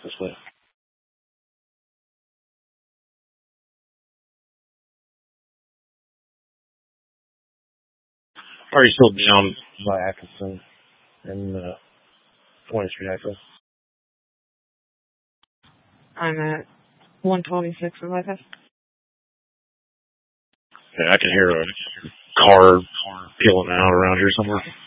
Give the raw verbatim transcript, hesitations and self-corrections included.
this way. Are you still down by Atkinson and uh, twentieth Street access? I'm at one twenty-six in my test. Okay, I can hear a car peeling out around here somewhere.